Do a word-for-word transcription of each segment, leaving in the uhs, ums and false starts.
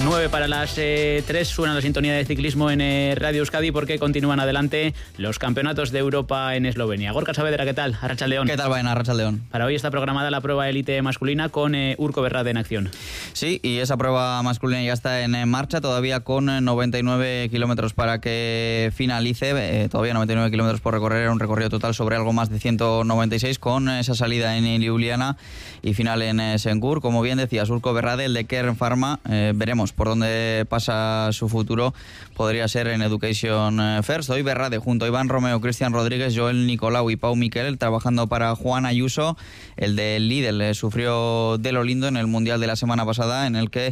nueve para las eh, tres suena la sintonía de ciclismo en eh, Radio Euskadi porque continúan adelante los campeonatos de Europa en Eslovenia. Gorka Saavedra, ¿qué tal? Arratsaldeon. ¿Qué tal, Baena? Arratsaldeon. Para hoy está programada la prueba élite masculina con eh, Urko Berrade en acción. Sí, y esa prueba masculina ya está en marcha, todavía con noventa y nueve kilómetros para que finalice. Eh, todavía noventa y nueve kilómetros por recorrer, era un recorrido total sobre algo más de ciento noventa y seis, con esa salida en Ljubljana y final en eh, Sengur. Como bien decías, Urko Berrade, el de Kern Pharma, eh, veremos por dónde pasa su futuro. Podría ser en Education First. Hoy Berrade junto a Iván Romeo, Cristian Rodríguez, Joel Nicolau y Pau Miquel trabajando para Juan Ayuso. El de Lidl eh, sufrió de lo lindo en el Mundial de la semana pasada, en el que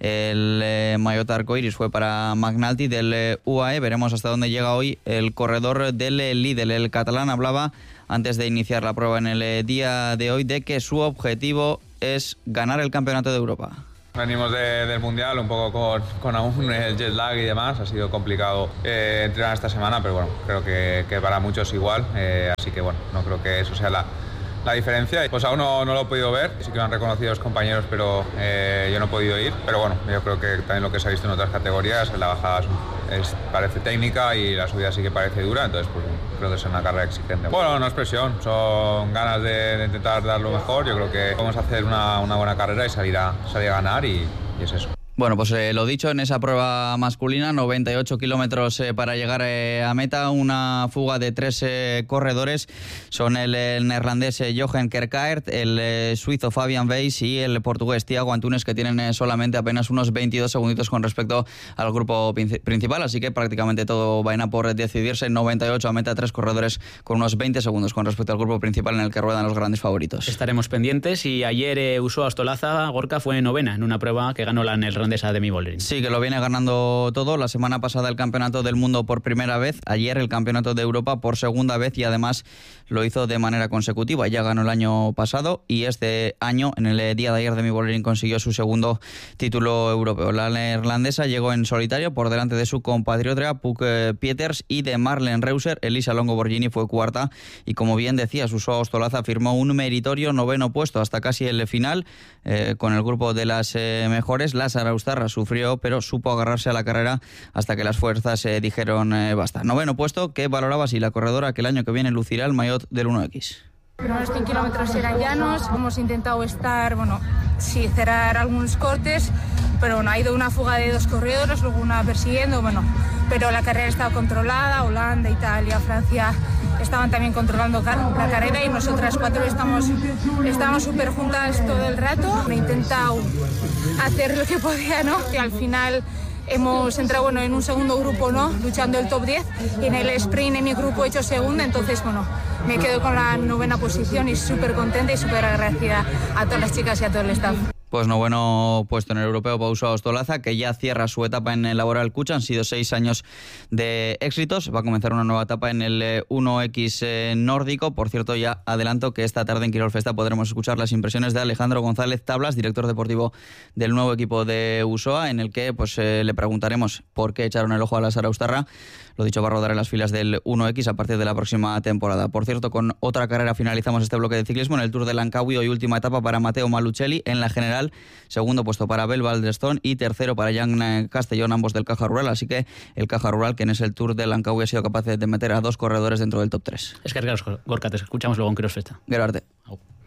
el eh, maillot arcoiris fue para McNulty del eh, U A E. Veremos hasta dónde llega hoy el corredor del eh, Lidl. El catalán hablaba antes de iniciar la prueba en el eh, día de hoy de que su objetivo es ganar el Campeonato de Europa. Venimos de, del Mundial un poco con, con aún el jet lag y demás. Ha sido complicado eh, entrenar esta semana, pero bueno, creo que, que para muchos igual. Eh, así que bueno, no creo que eso sea la, la diferencia. Pues aún no, no lo he podido ver. Sí que lo han reconocido los compañeros, pero eh, yo no he podido ir. Pero bueno, yo creo que también lo que se ha visto en otras categorías, la bajada es, es, parece técnica y la subida sí que parece dura. Entonces pues creo que es una carrera exigente. Bueno, no es presión, son ganas de, de intentar dar lo mejor. Yo creo que vamos a hacer una, una buena carrera y salir a, salir a ganar y, y es eso. Bueno, pues eh, lo dicho, en esa prueba masculina, noventa y ocho kilómetros eh, para llegar eh, a meta, una fuga de tres eh, corredores, son el, el neerlandés eh, Jochen Kerkaert, el eh, suizo Fabian Weiss y el portugués Thiago Antunes, que tienen eh, solamente apenas unos veintidós segunditos con respecto al grupo principal, así que prácticamente todo va por decidirse. noventa y ocho a meta, tres corredores con unos veinte segundos con respecto al grupo principal en el que ruedan los grandes favoritos. Estaremos pendientes y ayer eh, Usoa Ostolaza, Gorka, fue novena en una prueba que ganó la neerlandesa de Demi Vollering. Sí, que lo viene ganando todo. La semana pasada el Campeonato del Mundo por primera vez, ayer el Campeonato de Europa por segunda vez y además lo hizo de manera consecutiva. Ya ganó el año pasado y este año, en el día de ayer, Demi Vollering consiguió su segundo título europeo. La neerlandesa llegó en solitario por delante de su compatriota Puk Pieters y de Marlen Reuser. Elisa Longo Borghini fue cuarta y, como bien decía, Usoa Ostolaza firmó un meritorio noveno puesto hasta casi el final eh, con el grupo de las eh, mejores. La Arauztarra sufrió, pero supo agarrarse a la carrera hasta que las fuerzas eh, dijeron eh, basta. Noveno puesto que valoraba así la corredora que el año que viene lucirá el maillot del uno equis. Los cien kilómetros eran llanos, hemos intentado estar, bueno, sí, cerrar algunos cortes, pero bueno, ha ido una fuga de dos corredores, luego una persiguiendo, bueno, pero la carrera estaba controlada. Holanda, Italia, Francia estaban también controlando la carrera y nosotras cuatro estamos estamos súper juntas todo el rato. He intentado hacer lo que podía, ¿no? Y al final hemos entrado, bueno, en un segundo grupo, ¿no?, luchando el top diez, y en el sprint en mi grupo he hecho segunda, entonces, bueno, me quedo con la novena posición y súper contenta y súper agradecida a todas las chicas y a todo el staff. Pues noveno puesto en el europeo para Usoa Ostolaza, que ya cierra su etapa en el Laboral Cucha. Han sido seis años de éxitos. Va a comenzar una nueva etapa en el uno equis nórdico. Por cierto, ya adelanto que esta tarde en Quirol Festa podremos escuchar las impresiones de Alejandro González Tablas, director deportivo del nuevo equipo de Usoa, en el que pues eh, le preguntaremos por qué echaron el ojo a la Arauztarra. Lo dicho, va a rodar en las filas del uno equis a partir de la próxima temporada. Por cierto, con otra carrera finalizamos este bloque de ciclismo en el Tour de Langkawi. Hoy última etapa para Matteo Malucelli en la general. Segundo puesto para Abel Baldrestón y tercero para Jan Castellón, ambos del Caja Rural. Así que el Caja Rural, que en ese Tour de Langkawi ha sido capaz de meter a dos corredores dentro del top tres. Es que Gorka, te escuchamos luego en Quirol Festa. Gero arte.